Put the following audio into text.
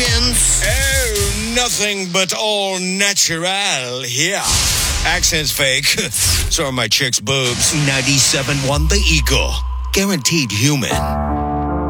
Congratulations. Oh, nothing but all natural here. Accent's fake. So are my chick's boobs. 97.1 The Eagle. Guaranteed human.